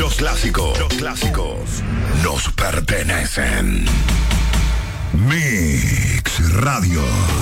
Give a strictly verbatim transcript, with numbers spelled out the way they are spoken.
Los clásicos, los clásicos nos pertenecen. Mix Radio.